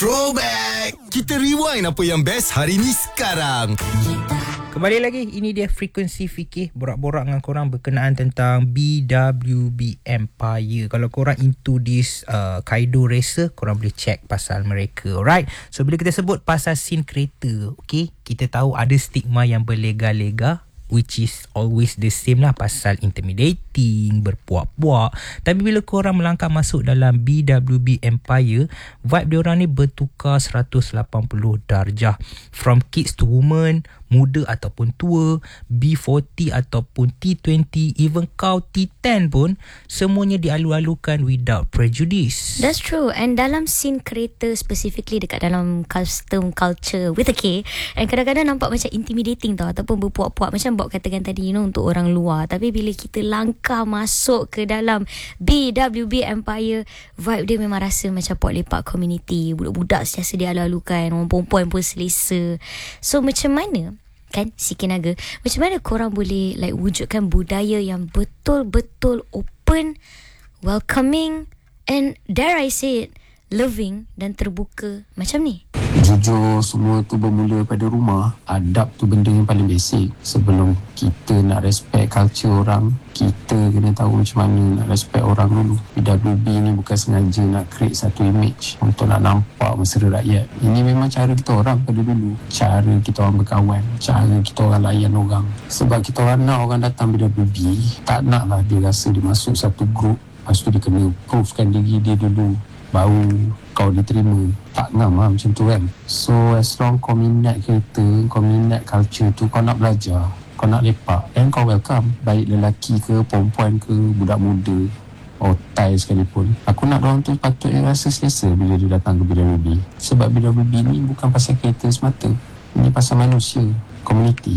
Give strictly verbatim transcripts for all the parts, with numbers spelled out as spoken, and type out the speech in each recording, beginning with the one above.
Throwback. Kita rewind apa yang best hari ni sekarang. Kembali lagi, ini dia Frekuensi Fikir, borak-borak dengan korang berkenaan tentang B W B Empire. Kalau korang into this uh, Kaido Racer, korang boleh check pasal mereka. Alright, so bila kita sebut pasal scene kereta, okay, kita tahu ada stigma yang berlega-lega, which is always the same lah, pasal intimidating, berpuak-puak. Tapi bila korang melangkah masuk dalam B W B Empire, vibe diorang ni bertukar seratus lapan puluh darjah. From kids to women, muda ataupun tua, B empat puluh ataupun T dua puluh, even kau T sepuluh pun, semuanya dialu-alukan without prejudice. That's true. And dalam scene kereta, specifically dekat dalam custom culture with a K, and kadang-kadang nampak macam intimidating tau, ataupun berpuak-puak macam Bob katakan tadi, you know, untuk orang luar. Tapi bila kita langkah masuk ke dalam B W B Empire, vibe dia memang rasa macam Port Lepak community. Budak-budak sentiasa dialu-alukan, orang perempuan pun selesa. So macam mana kan si Kinaga, macam mana korang boleh like wujudkan budaya yang betul-betul open, welcoming, and dare I say it, loving dan terbuka macam ni? Jujur, semua tu bermula pada rumah. Adab tu benda yang paling basic. Sebelum kita nak respect culture orang, kita kena tahu macam mana nak respect orang dulu. B W B ni bukan sengaja nak create satu image untuk nak nampak mesra rakyat. Ini memang cara kita orang pada dulu. Cara kita orang berkawan, cara kita orang layan orang. Sebab kita orang nak orang datang B W B, tak nak lah dia rasa dia masuk satu group, lepas tu dia kena provekan diri dia dulu, baru kau diterima. Tak ngam lah macam tu kan. So as long kau minat kereta, kau minat culture tu, kau nak belajar, kau nak lepak, and kau welcome. Baik lelaki ke, perempuan ke, budak muda, otai sekalipun. Aku nak orang tu patutnya rasa selesa bila dia datang ke B W B. Sebab B W B ni bukan pasal kereta semata, ini pasal manusia, community.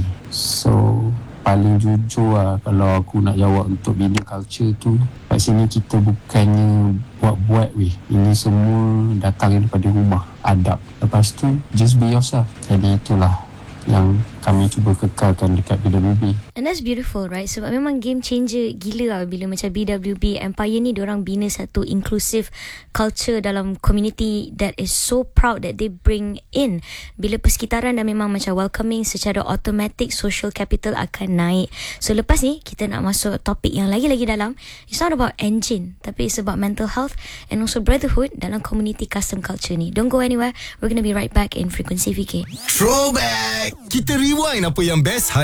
So paling jujur lah kalau aku nak jawab untuk bina culture tu, kat sini kita bukannya buat-buat weh. Ini semua datang daripada rumah, adab. Lepas tu just be yourself. Jadi itulah yang kami cuba kekalkan dekat B W B. And that's beautiful, right? Sebab memang game changer gila lah bila macam B W B Empire ni diorang bina satu inclusive culture dalam community that is so proud that they bring in. Bila persekitaran dah memang macam welcoming, secara automatic social capital akan naik. So lepas ni kita nak masuk topik yang lagi-lagi dalam. It's not about engine, tapi it's about mental health and also brotherhood dalam community custom culture ni. Don't go anywhere. We're gonna be right back in Frekuensi Fikir. Throwback. Kita rewind apa yang best hari